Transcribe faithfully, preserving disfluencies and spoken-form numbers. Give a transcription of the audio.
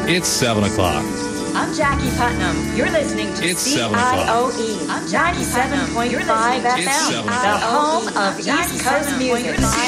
It's seven o'clock. I'm Jackie Putnam. You're listening to It's C seven I o'clock. O E ninety-seven point five F It's M, seven the o'clock. home of East Coast music.